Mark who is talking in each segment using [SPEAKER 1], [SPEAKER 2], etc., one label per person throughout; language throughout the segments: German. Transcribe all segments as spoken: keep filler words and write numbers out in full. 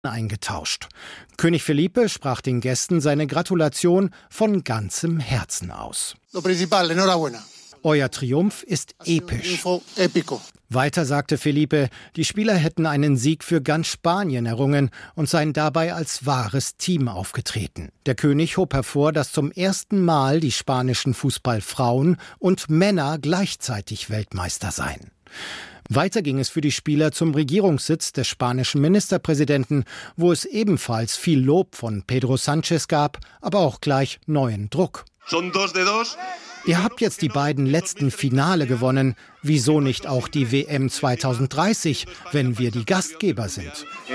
[SPEAKER 1] eingetauscht. König Felipe sprach den Gästen seine Gratulation von ganzem Herzen aus. Euer Triumph ist episch. Weiter sagte Felipe, die Spieler hätten einen Sieg für ganz Spanien errungen und seien dabei als wahres Team aufgetreten. Der König hob hervor, dass zum ersten Mal die spanischen Fußballfrauen und Männer gleichzeitig Weltmeister seien. Weiter ging es für die Spieler zum Regierungssitz des spanischen Ministerpräsidenten, wo es ebenfalls viel Lob von Pedro Sánchez gab, aber auch gleich neuen Druck. Son dos de dos. Ihr habt jetzt die beiden letzten Finale gewonnen. Wieso nicht auch die W M zwanzig dreißig, wenn wir die Gastgeber sind?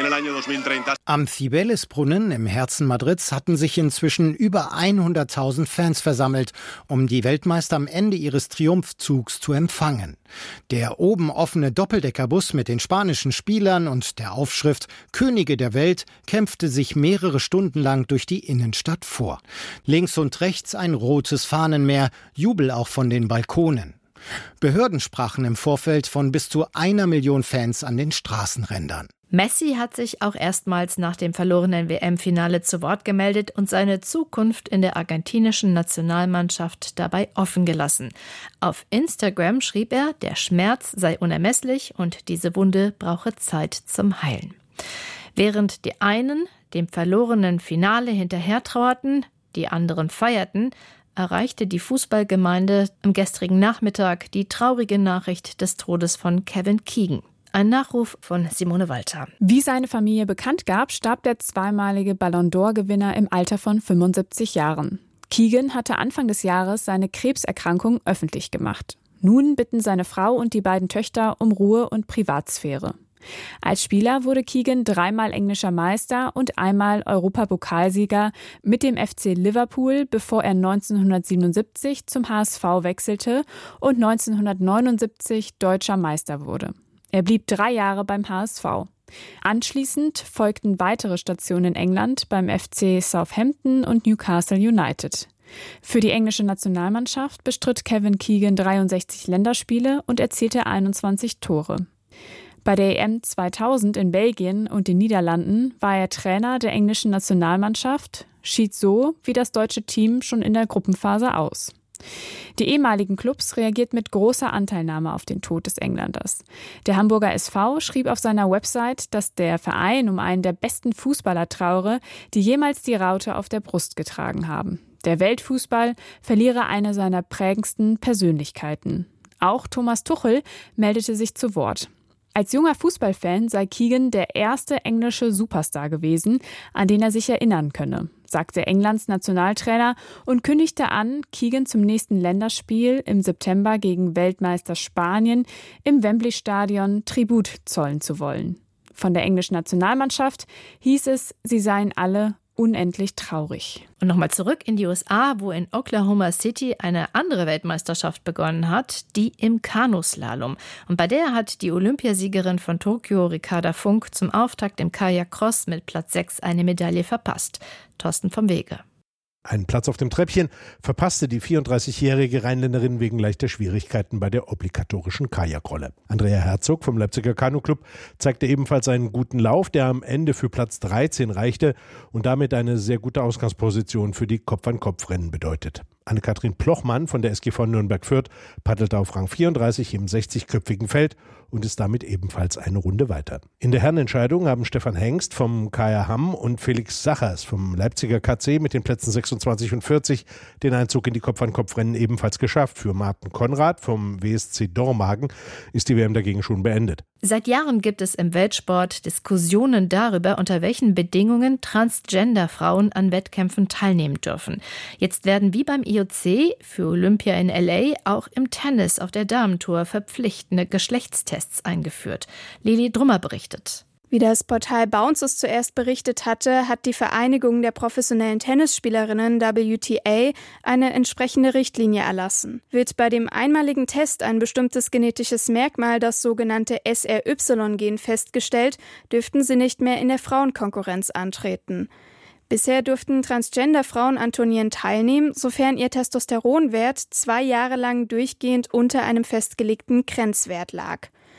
[SPEAKER 1] Am Cibeles-Brunnen im Herzen Madrids hatten sich inzwischen über hunderttausend Fans versammelt, um die Weltmeister am Ende ihres Triumphzugs zu empfangen. Der oben offene Doppeldeckerbus mit den spanischen Spielern und der Aufschrift »Könige der Welt« kämpfte sich mehrere Stunden lang durch die Innenstadt vor. Links und rechts ein rotes Fahnenmeer, Jubel auch von den Balkonen. Behörden sprachen im Vorfeld von bis zu einer Million Fans an den Straßenrändern.
[SPEAKER 2] Messi hat sich auch erstmals nach dem verlorenen W M-Finale zu Wort gemeldet und seine Zukunft in der argentinischen Nationalmannschaft dabei offen gelassen. Auf Instagram schrieb er, der Schmerz sei unermesslich und diese Wunde brauche Zeit zum Heilen. Während die einen dem verlorenen Finale hinterher trauerten, die anderen feierten, erreichte die Fußballgemeinde am gestrigen Nachmittag die traurige Nachricht des Todes von Kevin Keegan. Ein Nachruf von Simone Walter.
[SPEAKER 3] Wie seine Familie bekannt gab, starb der zweimalige Ballon d'Or-Gewinner im Alter von fünfundsiebzig Jahren. Keegan hatte Anfang des Jahres seine Krebserkrankung öffentlich gemacht. Nun bitten seine Frau und die beiden Töchter um Ruhe und Privatsphäre. Als Spieler wurde Keegan dreimal englischer Meister und einmal Europapokalsieger mit dem F C Liverpool, bevor er neunzehnhundertsiebenundsiebzig zum H S V wechselte und neunzehnhundertneunundsiebzig deutscher Meister wurde. Er blieb drei Jahre beim H S V. Anschließend folgten weitere Stationen in England beim F C Southampton und Newcastle United. Für die englische Nationalmannschaft bestritt Kevin Keegan dreiundsechzig Länderspiele und erzielte einundzwanzig Tore. Bei der E M zweitausend in Belgien und den Niederlanden war er Trainer der englischen Nationalmannschaft, schied so wie das deutsche Team schon in der Gruppenphase aus. Die ehemaligen Clubs reagiert mit großer Anteilnahme auf den Tod des Engländers. Der Hamburger S V schrieb auf seiner Website, dass der Verein um einen der besten Fußballer trauere, die jemals die Raute auf der Brust getragen haben. Der Weltfußball verliere eine seiner prägendsten Persönlichkeiten. Auch Thomas Tuchel meldete sich zu Wort. Als junger Fußballfan sei Keegan der erste englische Superstar gewesen, an den er sich erinnern könne, sagte Englands Nationaltrainer und kündigte an, Keegan zum nächsten Länderspiel im September gegen Weltmeister Spanien im Wembley-Stadion Tribut zollen zu wollen. Von der englischen Nationalmannschaft hieß es, sie seien alle unendlich traurig.
[SPEAKER 2] Und nochmal zurück in die U S A, wo in Oklahoma City eine andere Weltmeisterschaft begonnen hat, die im Kanuslalom. Und bei der hat die Olympiasiegerin von Tokio, Ricarda Funk, zum Auftakt im Kajak-Cross mit Platz sechs eine Medaille verpasst. Thorsten vom Wege.
[SPEAKER 4] Einen Platz auf dem Treppchen verpasste die vierunddreißigjährige Rheinländerin wegen leichter Schwierigkeiten bei der obligatorischen Kajakrolle. Andrea Herzog vom Leipziger Kanuclub zeigte ebenfalls einen guten Lauf, der am Ende für Platz dreizehn reichte und damit eine sehr gute Ausgangsposition für die Kopf-an-Kopf-Rennen bedeutet. Anne-Kathrin Plochmann von der S G V Nürnberg-Fürth paddelte auf Rang vierunddreißig im sechzigköpfigen Feld und ist damit ebenfalls eine Runde weiter. In der Herrenentscheidung haben Stefan Hengst vom K R Hamm und Felix Sachers vom Leipziger K C mit den Plätzen sechsundzwanzig und vierzig den Einzug in die Kopf-an-Kopf-Rennen ebenfalls geschafft. Für Martin Konrad vom W S C Dormagen ist die W M dagegen schon beendet.
[SPEAKER 2] Seit Jahren gibt es im Weltsport Diskussionen darüber, unter welchen Bedingungen Transgender-Frauen an Wettkämpfen teilnehmen dürfen. Jetzt werden wie beim I O C für Olympia in L A auch im Tennis auf der Damentour verpflichtende Geschlechtstests eingeführt. Lili Drummer berichtet.
[SPEAKER 5] Wie das Portal Bounce es zuerst berichtet hatte, hat die Vereinigung der professionellen Tennisspielerinnen W T A eine entsprechende Richtlinie erlassen. Wird bei dem einmaligen Test ein bestimmtes genetisches Merkmal, das sogenannte S R Y-Gen, festgestellt, dürften sie nicht mehr in der Frauenkonkurrenz antreten. Bisher durften Transgender-Frauen an Turnieren teilnehmen, sofern ihr Testosteronwert zwei Jahre lang durchgehend unter einem festgelegten Grenzwert lag.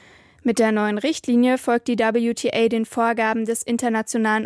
[SPEAKER 5] Mit der neuen Richtlinie folgt die W T A den Vorgaben des Internationalen